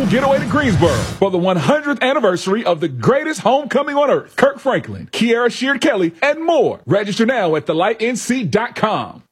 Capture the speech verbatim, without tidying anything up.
school getaway to Greensboro for the one hundredth anniversary of the greatest homecoming on earth. Kirk Franklin, Kiara Sheard Kelly, and more. Register now at the light n c dot com.